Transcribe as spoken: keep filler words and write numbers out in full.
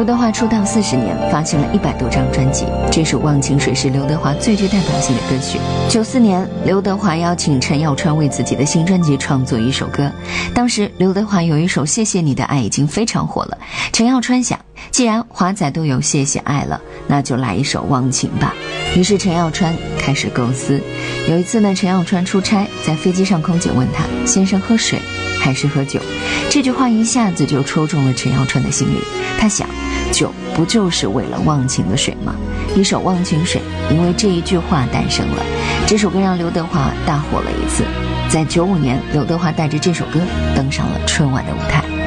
刘德华出道四十年，发行了一百多张专辑，这首《忘情水》是刘德华最具代表性的歌曲。九四年，刘德华邀请陈耀川为自己的新专辑创作一首歌。当时刘德华有一首《谢谢你的爱》已经非常火了，陈耀川想，既然华仔都有《谢谢爱》了，那就来一首《忘情》吧。于是陈耀川开始构思。有一次呢，陈耀川出差，在飞机上空姐问他：先生喝水还是喝酒？这句话一下子就戳中了陈耀川的心里。他想，酒不就是为了忘情的水吗？一首《忘情水》因为这一句话诞生了。这首歌让刘德华大火了一次。在九五年，刘德华带着这首歌登上了春晚的舞台。